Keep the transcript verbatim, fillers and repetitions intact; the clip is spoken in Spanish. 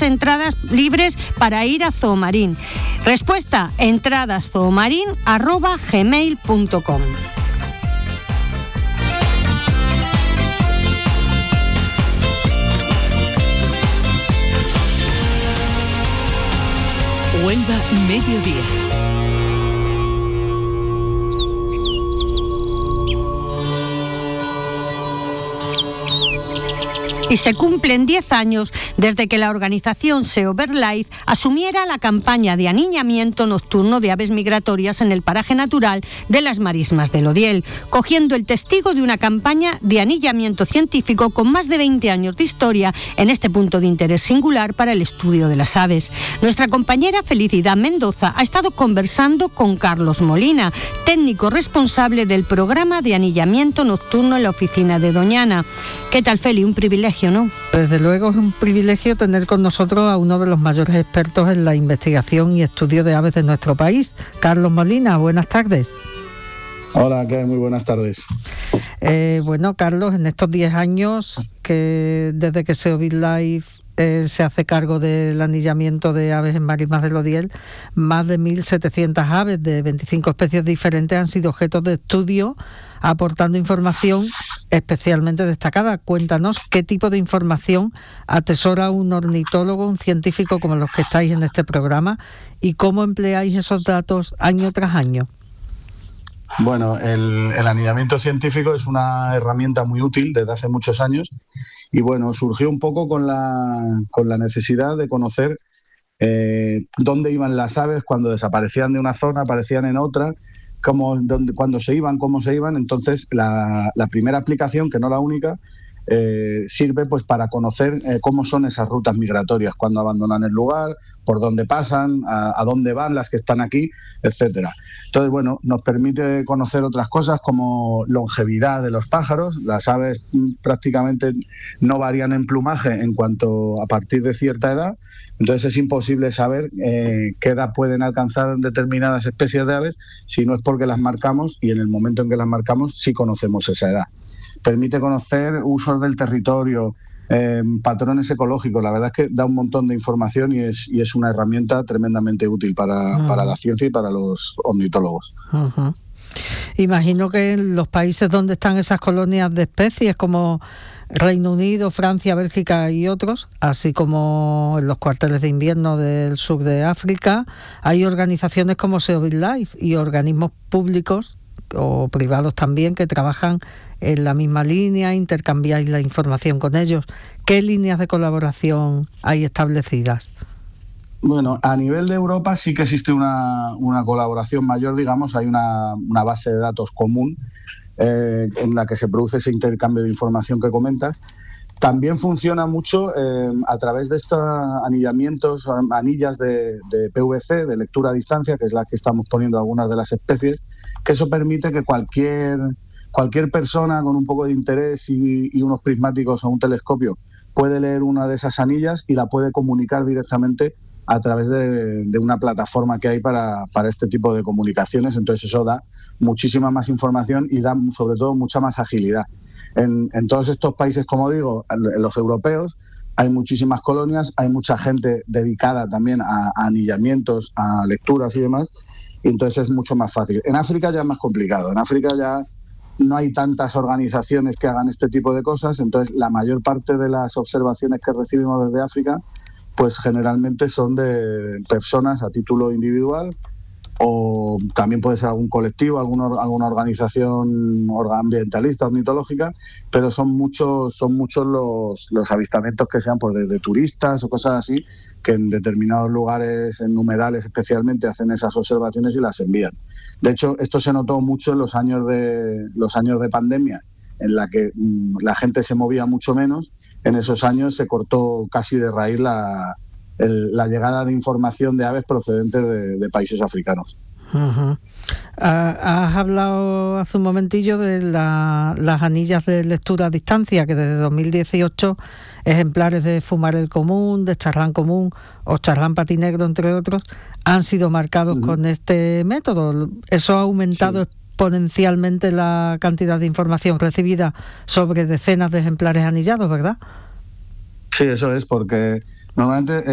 entradas libres para ir a Zoomarín. Respuesta: entradaszoomarin arroba gmail punto com. Huelva Mediodía. Y se cumplen diez años desde que la organización SEO BirdLife asumiera la campaña de aniñamiento nocturno de aves migratorias en el paraje natural de las Marismas del Odiel, cogiendo el testigo de una campaña de anillamiento científico con más de veinte años de historia en este punto de interés singular para el estudio de las aves. Nuestra compañera Felicidad Mendoza ha estado conversando con Carlos Molina, técnico responsable del programa de anillamiento nocturno en la oficina de Doñana. ¿Qué tal, Feli? Un privilegio, ¿no? Desde luego es un privilegio tener con nosotros a uno de los mayores expertos en la investigación y estudio de aves de nuestro país. Carlos Molina, buenas tardes. Hola, ¿qué hay? Muy buenas tardes. Eh, bueno, Carlos, en estos diez años que desde que SEO BirdLife eh, se hace cargo del anillamiento de aves en Marismas del Odiel, más de mil setecientas aves de veinticinco especies diferentes han sido objetos de estudio, aportando información especialmente destacada. Cuéntanos qué tipo de información atesora un ornitólogo, un científico como los que estáis en este programa, y cómo empleáis esos datos año tras año. Bueno, el, el anillamiento científico es una herramienta muy útil desde hace muchos años y bueno, surgió un poco con la, con la necesidad de conocer eh, dónde iban las aves cuando desaparecían de una zona, aparecían en otra, cómo, dónde, cuándo se iban, cómo se iban. Entonces, la, la primera aplicación, que no la única, eh, sirve pues para conocer eh, cómo son esas rutas migratorias, cuándo abandonan el lugar, por dónde pasan, a, a dónde van las que están aquí, etcétera. Entonces, bueno, nos permite conocer otras cosas como longevidad de los pájaros. Las aves prácticamente no varían en plumaje en cuanto a partir de cierta edad. Entonces es imposible saber eh, qué edad pueden alcanzar determinadas especies de aves si no es porque las marcamos, y en el momento en que las marcamos sí conocemos esa edad. Permite conocer usos del territorio, eh, patrones ecológicos. La verdad es que da un montón de información y es, y es una herramienta tremendamente útil para, uh-huh. para la ciencia y para los ornitólogos. Uh-huh. Imagino que en los países donde están esas colonias de especies como Reino Unido, Francia, Bélgica y otros, así como en los cuarteles de invierno del sur de África, hay organizaciones como SEO BirdLife y organismos públicos o privados también que trabajan en la misma línea, intercambiáis la información con ellos. ¿Qué líneas de colaboración hay establecidas? Bueno, a nivel de Europa sí que existe una, una colaboración mayor, digamos, hay una, una base de datos común eh, en la que se produce ese intercambio de información que comentas. También funciona mucho eh, a través de estos anillamientos, anillas de, de P V C, de lectura a distancia, que es la que estamos poniendo algunas de las especies, que eso permite que cualquier, cualquier persona con un poco de interés y, y unos prismáticos o un telescopio puede leer una de esas anillas y la puede comunicar directamente a través de, de una plataforma que hay para, para este tipo de comunicaciones. Entonces eso da muchísima más información y da sobre todo mucha más agilidad. En, en todos estos países, como digo, en los europeos, hay muchísimas colonias, hay mucha gente dedicada también a, a anillamientos, a lecturas y demás, y entonces es mucho más fácil. En África ya es más complicado, en África ya no hay tantas organizaciones que hagan este tipo de cosas, entonces la mayor parte de las observaciones que recibimos desde África pues generalmente son de personas a título individual, o también puede ser algún colectivo, alguna, alguna organización ambientalista, ornitológica, pero son muchos son muchos los, los avistamientos que sean pues, de, de turistas o cosas así, que en determinados lugares, en humedales especialmente, hacen esas observaciones y las envían. De hecho, esto se notó mucho en los años de, los años de pandemia, en la que mmm, la gente se movía mucho menos. En esos años se cortó casi de raíz la, el, la llegada de información de aves procedentes de, de países africanos. Uh-huh. Has hablado hace un momentillo de la, las anillas de lectura a distancia, que desde dos mil dieciocho ejemplares de fumarel común, de charrán común o charrán patinegro, entre otros, han sido marcados uh-huh. con este método. Eso ha aumentado sí. exponencialmente la cantidad de información recibida sobre decenas de ejemplares anillados, ¿verdad? Sí, eso es, porque normalmente